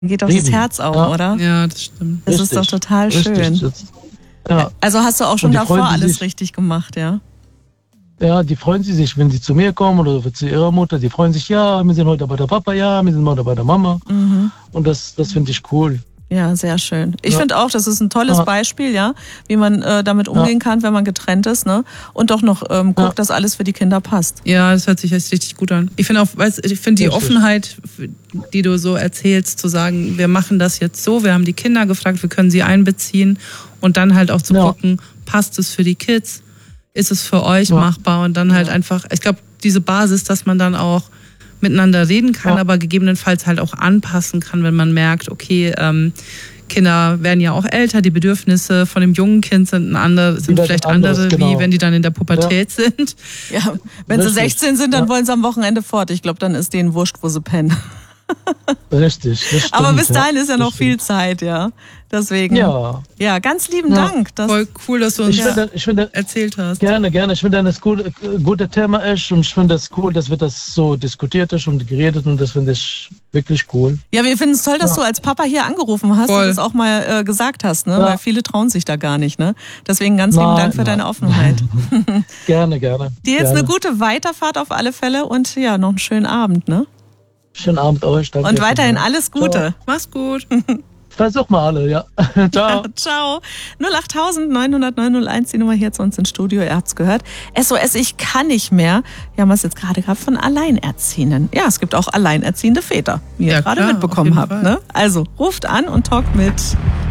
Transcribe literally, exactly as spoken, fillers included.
geht doch das Herz auf, ja. oder? Ja, das stimmt. Das Richtig. ist doch total Richtig. schön. Das, ja. Also hast du auch schon davor freuen alles sich, richtig gemacht, ja? Ja, die freuen sich, wenn sie zu mir kommen oder zu ihrer Mutter. Die freuen sich, ja, wir sind heute bei der Papa, ja, wir sind heute bei der Mama. Mhm. Und das, das finde ich cool. Ja, sehr schön. Ich Ja. finde auch, das ist ein tolles Ja. Beispiel, ja, wie man äh, damit umgehen Ja. kann, wenn man getrennt ist, ne? Und doch noch ähm, guckt, Ja. dass alles für die Kinder passt. Ja, das hört sich echt richtig gut an. Ich finde auch, weißt, ich finde die Richtig. Offenheit, die du so erzählst, zu sagen, wir machen das jetzt so, wir haben die Kinder gefragt, wir können sie einbeziehen und dann halt auch zu Ja. gucken, passt es für die Kids, ist es für euch Ja. machbar und dann halt Ja. einfach, ich glaube, diese Basis, dass man dann auch miteinander reden kann, Ja. aber gegebenenfalls halt auch anpassen kann, wenn man merkt, okay, ähm, Kinder werden ja auch älter, die Bedürfnisse von dem jungen Kind sind, ein andere, sind werden vielleicht anderes, andere, genau. wie wenn die dann in der Pubertät sind. Ja, wenn sie Richtig. sechzehn sind, dann Ja. wollen sie am Wochenende fort. Ich glaube, dann ist denen wurscht, wo sie pennen. Richtig. Das stimmt, Aber bis dahin ist ja das noch viel stimmt. Zeit, ja. Deswegen. Ja. Ja, ganz lieben Ja. Dank. Das, Voll cool, dass du uns Ich finde, ich finde, erzählt hast. gerne, gerne. Ich finde, das gut, äh, gute Thema ist und ich finde es cool, dass wir das so diskutiert ist und geredet und das finde ich wirklich cool. ja, wir finden es toll, dass Ja. du als Papa hier angerufen hast Voll. und das auch mal äh, gesagt hast, ne? Ja. Weil viele trauen sich da gar nicht, ne? Deswegen ganz lieben Nein, Dank für nein. deine Offenheit. Gerne, gerne. Dir jetzt gerne. eine gute Weiterfahrt auf alle Fälle und ja, noch einen schönen Abend, ne? Schönen Abend euch. Danke. Und weiterhin alles Gute. Mach's gut. Versuch mal alle, ja. Ciao. Ciao. null acht neun null neun null eins, die Nummer hier zu uns ins Studio. Ihr habt's gehört. S O S, ich kann nicht mehr. Wir haben es jetzt gerade gehabt von Alleinerziehenden. Ja, es gibt auch alleinerziehende Väter, wie ihr Ja, gerade klar, mitbekommen auf jeden habt. Fall. Ne? Also ruft an und talkt mit.